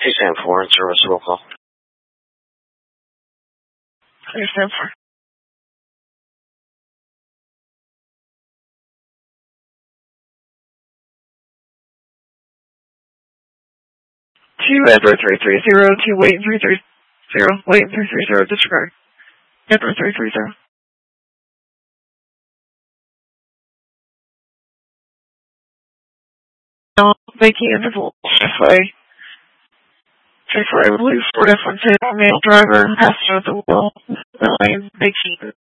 Hey, Sam 4 in service, roll call. Hey, Sam 4. Two Edward 330, two Wayne 330, Wayne 330, disregard. Edward 330. Making interval FA. I believe Ford F-110 male driver, passenger at the wheel, the lane, making